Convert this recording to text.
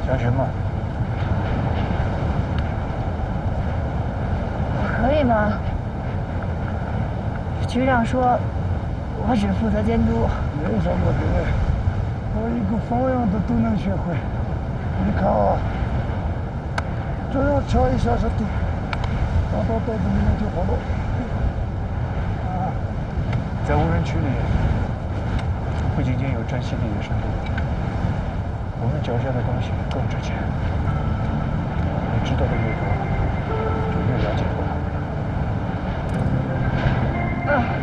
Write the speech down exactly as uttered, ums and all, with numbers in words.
小陈吗？ 可以吗？局长说，我只负责监督。 没什么的，我一个方样的都能学会。你看啊，只要敲一下是对，打到袋子里面就好了。啊，在无人区里，不仅仅有珍惜力的深度，我们脚下的东西更值钱。你知道的越多，就越了解我。 嗯。